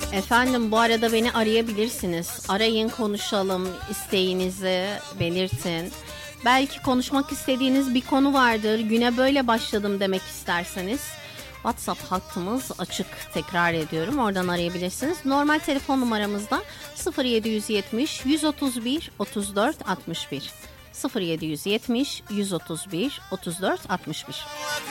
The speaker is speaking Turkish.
Efendim, bu arada beni arayabilirsiniz. Arayın, konuşalım, isteğinizi belirtin. Belki konuşmak istediğiniz bir konu vardır. Güne böyle başladım demek isterseniz. WhatsApp hattımız açık, tekrar ediyorum. Oradan arayabilirsiniz. Normal telefon numaramızda 0770 131 34 61. 0770 131 34 61.